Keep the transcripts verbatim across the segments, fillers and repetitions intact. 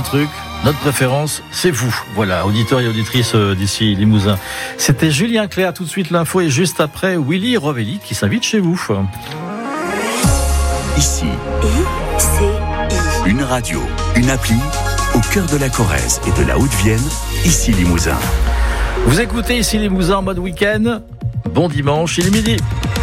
truc, notre préférence, c'est vous. Voilà, auditeurs et auditrices d'ici Limousin. C'était Julien Clerc, tout de suite l'info, et juste après, Willy Rovelli qui s'invite chez vous. Ici, I C I. Une radio, une appli, au cœur de la Corrèze et de la Haute-Vienne, ici Limousin. Vous écoutez ici Limousin en mode week-end. Bon dimanche, il est midi.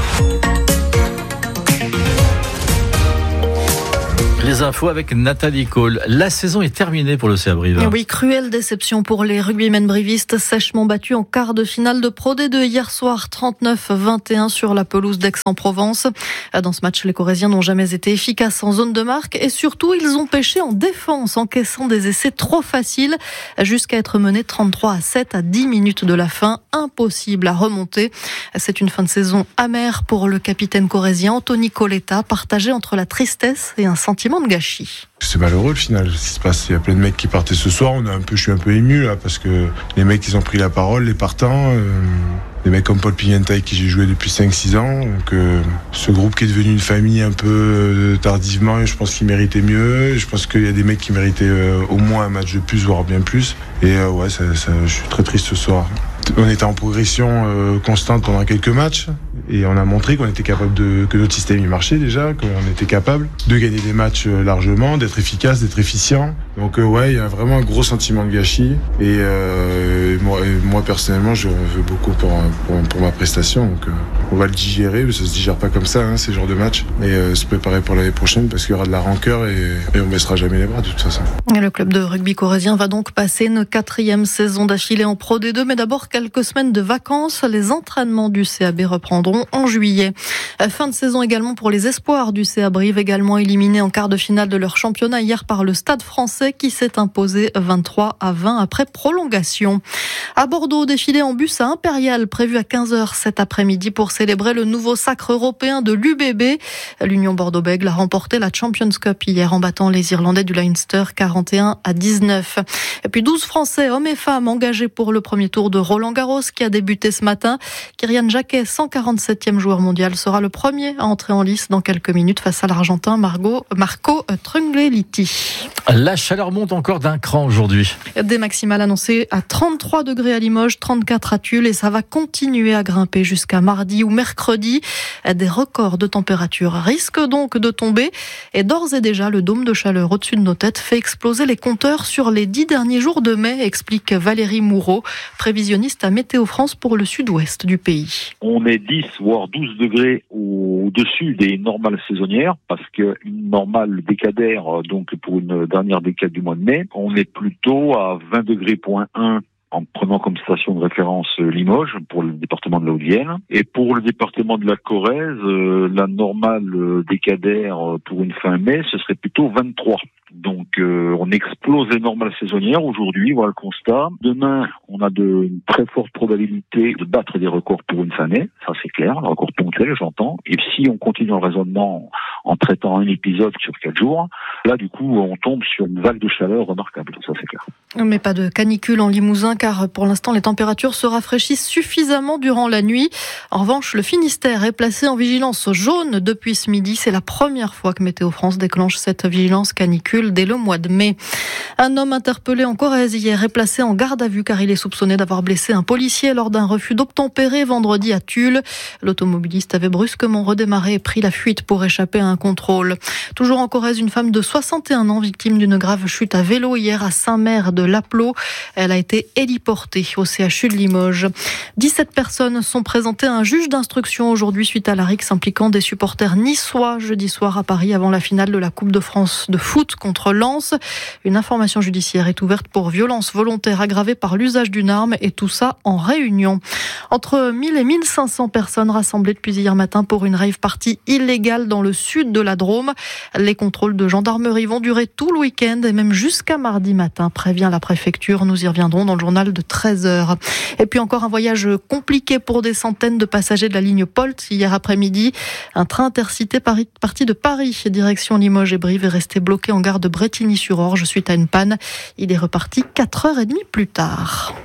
Les infos avec Nathalie Cole. La saison est terminée pour le C A Brive. Oui, cruelle déception pour les rugbymen brivistes, sèchement battus en quart de finale de Pro D deux hier soir, trente-neuf à vingt et un sur la pelouse d'Aix-en-Provence. Dans ce match, les Corréziens n'ont jamais été efficaces en zone de marque et surtout, ils ont pêché en défense, encaissant des essais trop faciles jusqu'à être menés trente-trois à sept à dix minutes de la fin. Impossible à remonter. C'est une fin de saison amère pour le capitaine corrézien Anthony Coletta, partagé entre la tristesse et un sentiment de gâchis. C'est malheureux le final, ce qui se passe. Il y a plein de mecs qui partaient ce soir. On a un peu, je suis un peu ému là parce que les mecs ils ont pris la parole, les partants, euh, des mecs comme Paul Pignenta avec qui j'ai joué depuis cinq six ans. Donc euh, ce groupe qui est devenu une famille un peu euh, tardivement, je pense qu'il méritait mieux. Je pense qu'il y a des mecs qui méritaient euh, au moins un match de plus, voire bien plus. Et euh, ouais, ça, ça, je suis très triste ce soir. On était en progression euh, constante pendant quelques matchs et on a montré qu'on était capable de, que notre système y marchait déjà, qu'on était capable de gagner des matchs euh, largement, d'être efficace, d'être efficient. Donc euh, ouais, il y a vraiment un gros sentiment de gâchis et, euh, et moi, et moi personnellement, je veux beaucoup pour, pour, pour ma prestation. Donc euh, on va le digérer, mais ça se digère pas comme ça, hein, ces genres de matchs. Et euh, se préparer pour l'année prochaine parce qu'il y aura de la rancœur et, et on baissera jamais les bras de toute façon. Et le club de rugby corrézien va donc passer une quatrième saison d'affilée en Pro D deux, mais d'abord quelques semaines de vacances. Les entraînements du C A B reprendront en juillet. Fin de saison également pour les espoirs du C A Brive, également éliminés en quart de finale de leur championnat hier par le Stade Français qui s'est imposé vingt-trois à vingt après prolongation. À Bordeaux, défilé en bus à Impérial prévu à quinze heures cet après-midi pour célébrer le nouveau sacre européen de l'U B B. L'Union Bordeaux-Bègles a remporté la Champions Cup hier en battant les Irlandais du Leinster quarante et un à dix-neuf. Et puis douze Français, hommes et femmes, engagés pour le premier tour de Roland-Garros qui a débuté ce matin. Kyrian Jacquet, cent quarante-septième joueur mondial, sera le premier à entrer en lice dans quelques minutes face à l'Argentin Margot, Marco Trungelliti. La chaleur monte encore d'un cran aujourd'hui. Des maximales annoncées à trente-trois degrés à Limoges, trente-quatre à Tulle et ça va continuer à grimper jusqu'à mardi ou mercredi. Des records de température risquent donc de tomber et d'ores et déjà le dôme de chaleur au-dessus de nos têtes fait exploser les compteurs sur les dix derniers jours de mai, explique Valérie Moureau, prévisionniste à Météo France pour le sud-ouest du pays. On est dix voire douze degrés au-dessus des normales saisonnières parce qu'une normale décadaire, donc pour une dernière décade du mois de mai, on est plutôt à vingt degrés point un en prenant comme station de référence Limoges pour le département de la Haute-Vienne. Et pour le département de la Corrèze, euh, la normale décadaire pour une fin mai, ce serait plutôt vingt-trois. Donc euh, on explose les normales saisonnières aujourd'hui, voilà le constat. Demain, on a de très fortes probabilités de battre des records pour une fin mai, ça c'est clair, un record ponctuel j'entends. Et si on continue le raisonnement en traitant un épisode sur quatre jours, là du coup on tombe sur une vague de chaleur remarquable, ça c'est clair. Mais pas de canicule en Limousin car pour l'instant les températures se rafraîchissent suffisamment durant la nuit. En revanche, le Finistère est placé en vigilance jaune depuis ce midi. C'est la première fois que Météo France déclenche cette vigilance canicule dès le mois de mai. Un homme interpellé en Corrèze hier est placé en garde à vue car il est soupçonné d'avoir blessé un policier lors d'un refus d'obtempérer vendredi à Tulle. L'automobiliste avait brusquement redémarré et pris la fuite pour échapper à un contrôle. Toujours en Corrèze, une femme de soixante et un ans victime d'une grave chute à vélo hier à Saint-Mère de Lapleau. Elle a été héliportée au C H U de Limoges. dix-sept personnes sont présentées à un juge d'instruction aujourd'hui suite à la rixe impliquant des supporters niçois jeudi soir à Paris avant la finale de la Coupe de France de foot contre Lens. Une information judiciaire est ouverte pour violence volontaire aggravée par l'usage d'une arme et tout ça en réunion. Entre mille et mille cinq cents personnes rassemblées depuis hier matin pour une rave party illégale dans le sud de la Drôme. Les contrôles de gendarmerie vont durer tout le week-end et même jusqu'à mardi matin, prévient la préfecture. Nous y reviendrons dans le journal de treize heures. Et puis encore un voyage compliqué pour des centaines de passagers de la ligne Polt hier après-midi. Un train intercité parti de Paris, direction Limoges et Brive, est resté bloqué en gare de Brétigny-sur-Orge suite à une panne. Il est reparti quatre heures trente plus tard.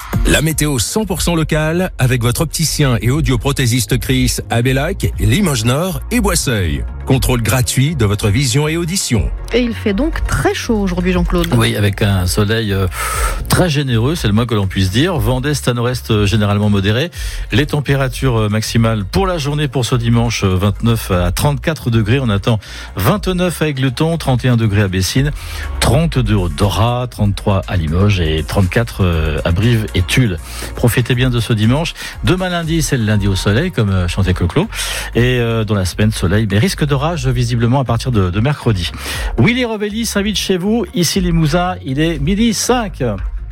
La météo cent pour cent locale avec votre opticien et audioprothésiste Chris à Bellac, Limoges Nord et Boisseuil. Contrôle gratuit de votre vision et audition. Et il fait donc très chaud aujourd'hui, Jean-Claude. Oui, avec un soleil euh, très généreux, c'est le moins que l'on puisse dire. Vent d'est à nord-est euh, généralement modéré. Les températures euh, maximales pour la journée pour ce dimanche, euh, vingt-neuf à trente-quatre degrés. On attend vingt-neuf à Égletons, trente et un degrés à Bessines, trente-deux au Dora, trente-trois à Limoges et trente-quatre euh, à Brive et Tulle. Profitez bien de ce dimanche. Demain lundi, c'est le lundi au soleil, comme euh, chantait Clo-Clo. Et euh, dans la semaine, soleil, mais risque d'orage visiblement à partir de, de mercredi. Willy Rovelli s'invite chez vous, ici Limousin, il est midi cinq.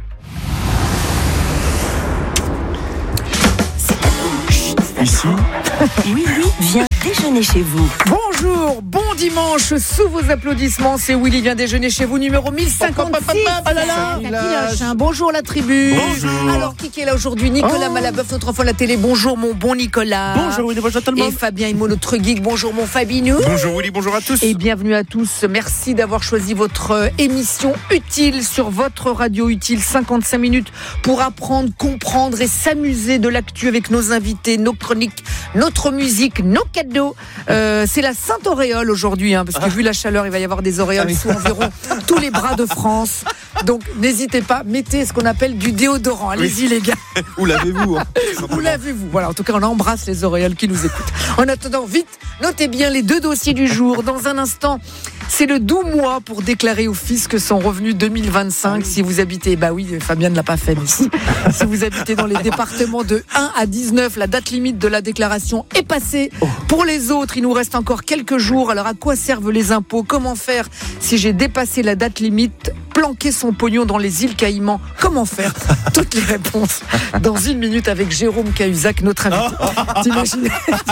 Ici, Oui, oui, viens déjeuner chez vous. Bonjour, bon dimanche, sous vos applaudissements, c'est Willy vient déjeuner chez vous, numéro mille cinquante-six. Oh là là, Village, hein. Bonjour la tribu. Bonjour. Alors, qui est là aujourd'hui? Nicolas Oh. Malabeuf, notre enfant de la télé. Bonjour mon bon Nicolas. Bonjour Willy, bonjour tout le Et monde. Fabien Immo, notre geek. Bonjour mon Fabinou. Bonjour Willy, bonjour à tous. Et bienvenue à tous. Merci d'avoir choisi votre euh, émission utile sur votre radio utile. cinquante-cinq minutes pour apprendre, comprendre et s'amuser de l'actu avec nos invités, nos chroniques, notre musique, nos cadeaux. Euh, c'est la Sainte Auréole aujourd'hui, hein, parce que vu la chaleur, il va y avoir des auréoles sous environ tous les bras de France. Donc n'hésitez pas, mettez ce qu'on appelle du déodorant. Allez-y les gars. Où l'avez-vous hein Où l'avez-vous? Voilà, en tout cas, on embrasse les auréoles qui nous écoutent. En attendant, vite, notez bien les deux dossiers du jour. Dans un instant, c'est le doux mois pour déclarer au fisc son revenu deux mille vingt-cinq. Si vous habitez, bah oui, Fabien ne l'a pas fait, mais si. Si vous habitez dans les départements de un à dix-neuf, la date limite de la déclaration est passée. Pour les autres, il nous reste encore quelques jours. Alors, à quoi servent les impôts? Comment faire si j'ai dépassé la date limite? Planquer son pognon dans les îles Caïmans. Comment faire? Toutes les réponses dans une minute avec Jérôme Cahuzac, notre invité. T'imagines?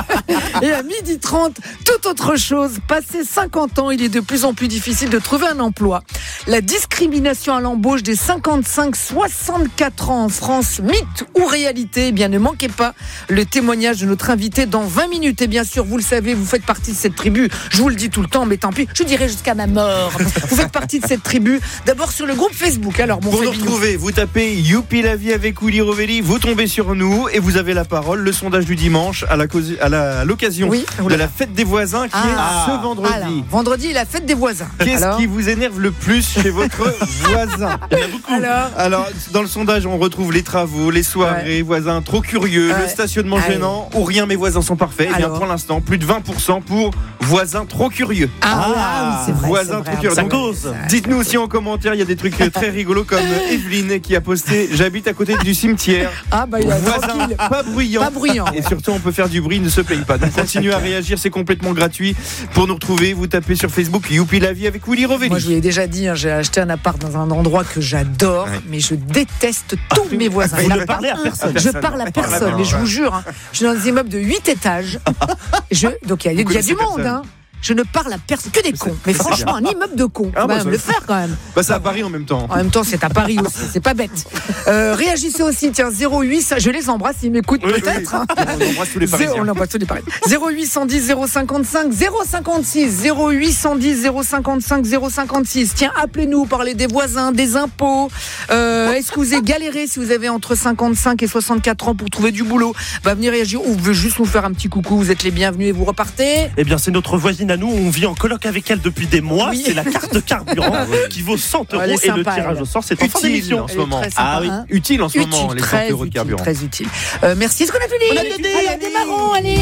Et à midi trente, toute autre chose. Passé cinquante ans, il est de plus en plus difficile de trouver un emploi. La discrimination à l'embauche des cinquante-cinq à soixante-quatre ans en France, mythe ou réalité? Eh bien, ne manquez pas le témoignage de notre invité dans vingt minutes. Et bien sûr, vous le savez, vous faites partie de cette tribu. Je vous le dis tout le temps, mais tant pis, je dirai jusqu'à ma mort. Vous faites partie de cette tribu. D'abord sur le groupe Facebook. Alors, mon Pour nous Fabinou. retrouver, vous tapez Youpi la vie avec Willy Rovelli, vous tombez sur nous et vous avez la parole. Le sondage du dimanche à, la cause, à, la, à l'occasion Oui, de la fête des voisins qui Ah. est ce vendredi. Alors, vendredi, la fête des voisins. Qu'est-ce Alors qui vous énerve le plus chez votre voisin? Il y en a beaucoup. Alors Alors, dans le sondage, on retrouve les travaux, les soirées, voisins trop curieux, Ouais. le stationnement Allez. gênant ou rien, mes voisins sont parfaits. Eh bien, Alors. pour l'instant, plus de vingt pour cent pour voisins trop curieux. Ah, ah, oui, c'est vrai. Voisins c'est trop vrai. curieux. Ça Donc, cause. dites-nous aussi en commentaire, il y a des trucs très rigolos comme Evelyne qui a posté j'habite à côté du cimetière. Ah, bah, il a Voisin tranquille. pas bruyant. Pas bruyant. Et surtout, on peut faire du bruit, ne se paye pas. Donc, continuez à réagir, c'est complètement gratuit. Pour nous retrouver, vous tapez sur Facebook Youpi la vie avec Willy Rovelli. Moi, je vous l'ai déjà dit, hein, j'ai acheté un appart dans un endroit que j'adore, Ouais. mais je déteste tous mes voisins. Vous Il y en ne a pas parlez à un. personne. Je parle à personne, mais je vous jure, hein, je suis dans des immeubles de huit étages. Je, donc il y a, il y a connaissez du monde, personne. hein. Je ne parle à personne, que des cons. Mais c'est franchement, un immeuble de cons, Ah, faut bah, quand même ça- le faire quand même. Bah, c'est à Paris en même temps. En même temps, c'est à Paris aussi, c'est pas bête. Euh, réagissez aussi, tiens, zéro huit, ça, je les embrasse, ils m'écoutent Oui, peut-être. oui. hein. On embrasse tous les Zéro- Parisiens. On embrasse tous les Parisiens. zéro huit cent dix zéro cinquante-cinq zéro cinquante-six zéro huit cent dix zéro cinquante-cinq zéro cinquante-six. Tiens, appelez-nous, parlez des voisins, des impôts. Euh, est-ce que vous avez galéré si vous avez entre cinquante-cinq et soixante-quatre ans pour trouver du boulot? Bah, venez réagir ou vous voulez juste nous faire un petit coucou. Vous êtes les bienvenus et vous repartez. Eh bien, c'est notre voisine à nous. On vit en coloc avec elle depuis des mois. Oui. C'est la carte carburant qui vaut cent euros. Elle est Et le sympa, tirage elle. au sort, c'est en fin Utile d'émission. en ce Elle est moment. très sympa, Ah oui, hein. utile en ce moment, Utile, les cent très euros de utile, carburant. très utile. Euh, merci. Est-ce qu'on a fini? On a fini. Allez, démarrons, allez.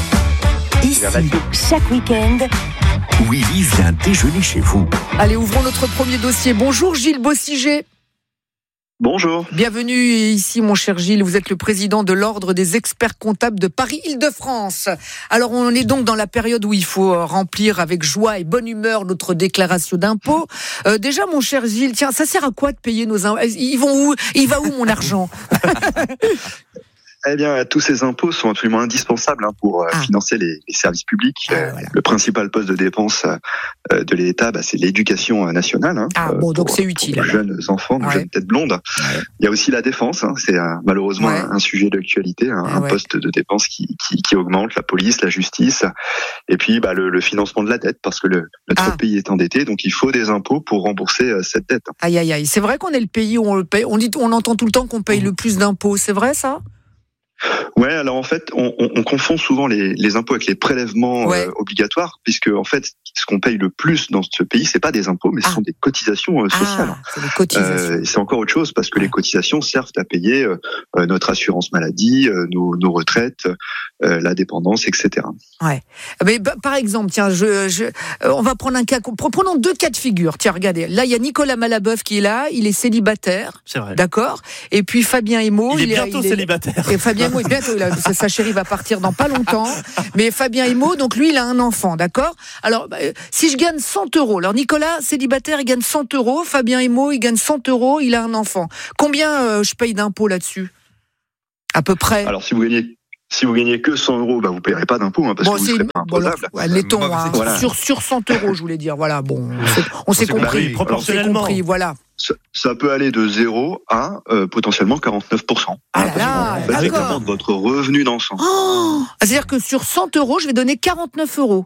Ici, chaque week-end, Willy vient déjeuner chez vous. Allez, ouvrons notre premier dossier. Bonjour Gilles Bossiger. Bonjour. Bienvenue ici, mon cher Gilles. Vous êtes le président de l'Ordre des experts comptables de Paris-Île-de-France. Alors, on est donc dans la période où il faut remplir avec joie et bonne humeur notre déclaration d'impôt. Euh, déjà, mon cher Gilles, tiens, ça sert à quoi de payer nos impôts? Ils vont où? Il va où mon argent? Eh bien, tous ces impôts sont absolument indispensables hein, pour ah. financer les, les services publics. Ah, euh, voilà. Le principal poste de dépense euh, de l'État, bah, c'est l'éducation nationale. Hein, ah bon, donc pour, c'est utile. Pour nos jeunes enfants, nos ouais. jeunes têtes blondes. Ouais. Il y a aussi la défense. Hein, c'est euh, malheureusement ouais. un, un sujet d'actualité, hein, ah, un ouais. poste de dépense qui, qui, qui augmente. La police, la justice, et puis bah, le, le financement de la dette, parce que le, notre ah. pays est endetté, donc il faut des impôts pour rembourser euh, cette dette. Aïe aïe aïe. C'est vrai qu'on est le pays où on le paye. On dit, on entend tout le temps qu'on paye mmh. le plus d'impôts. C'est vrai ça? Ouais, alors en fait, on, on, on confond souvent les, les impôts avec les prélèvements ouais. euh, obligatoires, puisque en fait, ce qu'on paye le plus dans ce pays, c'est pas des impôts, mais ah. ce sont des cotisations euh, sociales. Ah, c'est des cotisations. Euh, c'est encore autre chose, parce que ouais. les cotisations servent à payer euh, notre assurance maladie, euh, nos, nos retraites, euh, la dépendance, et cetera. Ouais. Mais bah, par exemple, tiens, je, je, euh, on va prendre un cas. Prenons deux cas de figure. Tiens, regardez. Là, il y a Nicolas Malabeuf qui est là. Il est célibataire. C'est vrai. D'accord. Et puis Fabien Emo. Il est bientôt il est, célibataire. Et Fabien Emo, bientôt, il a, sa chérie va partir dans pas longtemps. Mais Fabien Emo, donc lui, il a un enfant, d'accord. Alors, bah, si je gagne cent euros, alors Nicolas, célibataire, il gagne cent euros. Fabien Emo, il gagne cent euros. Il a un enfant. Combien euh, je paye d'impôts là-dessus? À peu près. Alors, si vous gagnez. Si vous gagnez que cent euros, bah vous payerez pas d'impôts, hein, parce bon, que vous serez pas imposable. Bon, admettons, hein, voilà. sur, sur cent euros, je voulais dire. Voilà, bon, on s'est compris. Bah, proportionnellement. On s'est compris, voilà. Ça, ça peut aller de zéro à euh, potentiellement quarante-neuf pour cent. Ah là là, ça dépend de votre revenu d'ensemble. Oh, c'est-à-dire que sur cent euros, je vais donner quarante-neuf euros.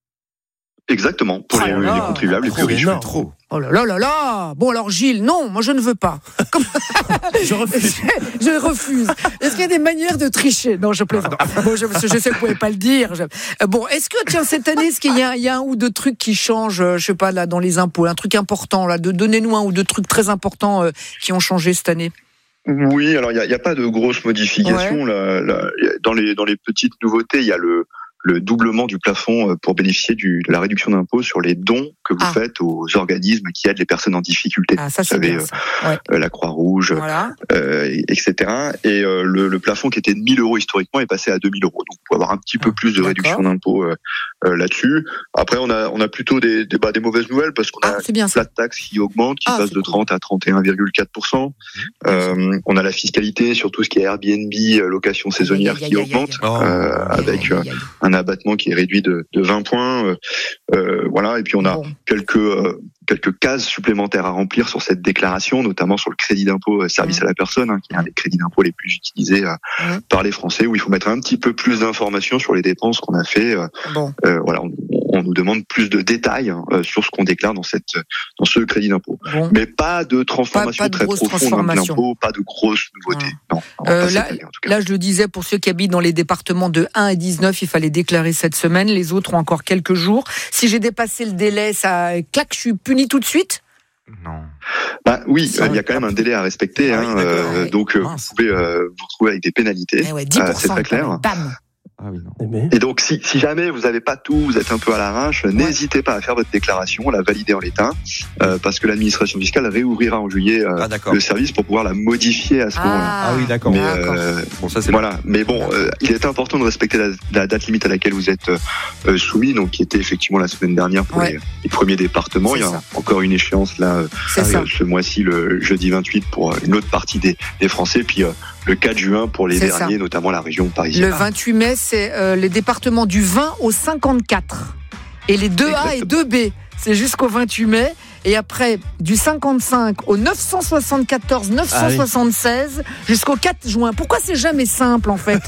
Exactement, pour oh les, les contribuables les plus riches. Trop. Oh là là là là. Bon alors Gilles, non, moi je ne veux pas. Comme... je refuse. je, je refuse. Est-ce qu'il y a des manières de tricher? Non, je plaisante. Bon, je, je sais que vous ne pouvez pas le dire. Je... Bon, est-ce que tiens cette année, est-ce qu'il y a, il y a un ou deux trucs qui changent, je sais pas là dans les impôts, un truc important là, de donnez-nous un ou deux trucs très importants euh, qui ont changé cette année. Oui, alors il y, y a pas de grosses modifications ouais. là, là, dans les dans les petites nouveautés, il y a le le doublement du plafond pour bénéficier du, de la réduction d'impôt sur les dons que vous ah. faites aux organismes qui aident les personnes en difficulté. Ah, ça, vous savez, bien, euh, ouais. euh, la Croix-Rouge, voilà. euh, et cetera. Et euh, le, le plafond qui était de mille euros historiquement est passé à deux mille euros. Donc, vous pouvez avoir un petit peu plus de D'accord. réduction d'impôt euh, euh, là-dessus. Après, on a, on a plutôt des, des, bah, des mauvaises nouvelles parce qu'on ah, a une flat tax qui augmente, qui ah, passe de trente cool. à trente et un virgule quatre pour cent. Mmh. Euh, on a la fiscalité sur tout ce qui est Airbnb, location saisonnière aïe, aïe, qui aïe, augmente, aïe, aïe. Euh, oh. avec aïe, aïe, aïe. un abattement qui est réduit de, de vingt points. Euh, euh, voilà. Et puis, on a bon. quelques... Euh, quelques cases supplémentaires à remplir sur cette déclaration, notamment sur le crédit d'impôt euh, service mmh. à la personne, hein, qui est un des crédits d'impôt les plus utilisés euh, mmh. par les Français, où il faut mettre un petit peu plus d'informations sur les dépenses qu'on a fait. Euh, bon. euh, voilà, on, on nous demande plus de détails euh, sur ce qu'on déclare dans cette dans ce crédit d'impôt, bon. mais pas de transformation pas, pas de très profonde de l'impôt, pas de grosses nouveautés. Mmh. Non, euh, là, année, en tout cas. Là, je le disais, pour ceux qui habitent dans les départements de un à dix-neuf, il fallait déclarer cette semaine. Les autres ont encore quelques jours. Si j'ai dépassé le délai, ça claque, je suis puni tout de suite. Non. Bah oui, il y a quand même un délai à respecter, ah oui, hein, euh, ouais. donc Mince. vous pouvez euh, vous retrouver avec des pénalités. Eh ouais, dix pour cent, euh, c'est très clair. Bam. Ah oui, non. Et donc, si, si jamais vous n'avez pas tout, vous êtes un peu à l'arrache, ouais. n'hésitez pas à faire votre déclaration, la valider en l'état, euh, parce que l'administration fiscale réouvrira en juillet euh, ah, le service pour pouvoir la modifier à ce ah. moment-là. Ah oui, d'accord. Mais, euh, bon, ça c'est voilà. Bon. Mais bon, euh, il est important de respecter la, la date limite à laquelle vous êtes euh, soumis, donc qui était effectivement la semaine dernière pour ouais. les, les premiers départements. C'est il y a ça. encore une échéance là, euh, ce mois-ci, le jeudi vingt-huit, pour une autre partie des, des Français, puis euh, le quatre juin pour les c'est derniers, ça. notamment la région parisienne. Le vingt-huit mai, c'est euh, les départements du vingt au cinquante-quatre. Et les deux A et deux B, c'est jusqu'au vingt-huit mai. Et après, du cinquante-cinq au neuf cent soixante-quatorze, neuf cent soixante-seize, ah oui. jusqu'au quatre juin. Pourquoi c'est jamais simple, en fait?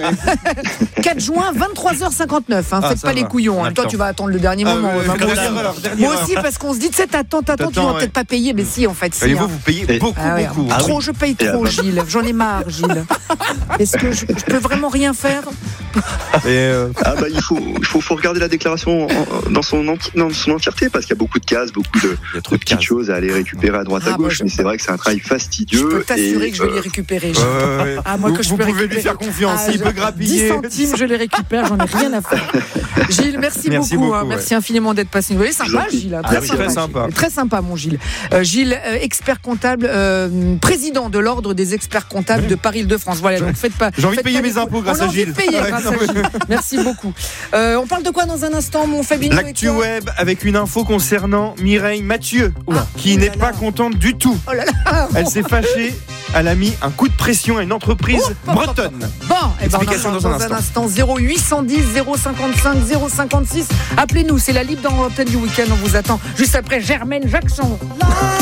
quatre juin, vingt-trois heures cinquante-neuf. Hein. Ah, Faites pas va. les couillons. Hein. Toi, tu vas attendre le dernier ah, moment. Euh, moi, heure, aussi, moi aussi, parce qu'on se dit, tu sais, t'attends, t'attends, tu vas ouais. peut-être pas payer. Mais si, en fait, si. Et vous, vous payez et... beaucoup, ah, ouais. beaucoup. Ah, trop, oui. je paye trop, Gilles. J'en ai marre, Gilles. Est-ce que je, je peux vraiment rien faire? Et euh... Ah bah il faut, il faut, faut regarder la déclaration en, dans, son enti, dans son entièreté, parce qu'il y a beaucoup de cases, beaucoup de, de petites cases. choses à aller récupérer à droite ah, à gauche, moi, mais c'est vrai que c'est un travail fastidieux. Je peux t'assurer et, que je vais les récupérer. Euh, ouais. Ah, moi vous que je vous peux pouvez récupérer. lui faire confiance, ah, il peut grappiller. dix centimes, je les récupère, j'en ai rien à faire. Gilles, merci, merci beaucoup. beaucoup hein, ouais. Merci infiniment d'être passé. Vous voyez, sympa, Gilles. Hein, très, ah, sympa, très sympa. Très sympa, mon Gilles. Euh, Gilles, euh, expert comptable, euh, président de l'ordre des experts comptables de Paris-Île-de-France. Voilà, donc faites pas. J'ai envie de payer mes impôts grâce à Gilles. J'ai envie de payer grâce à Gilles. Merci beaucoup. Euh, on parle de quoi dans un instant, mon Fabien? L'actu web avec une info concernant Mireille Mathieu, ah, qui oh n'est pas contente du tout. Oh là là, elle s'est fâchée elle a mis un coup de pression à une entreprise oh, bretonne. Bon, et ben Explication on en dans, dans un, un instant. instant. zéro huit cent dix zéro cinquante-cinq zéro cinquante-six. Appelez-nous, c'est la libre dans l'antenne du week-end. On vous attend juste après Germaine Jackson.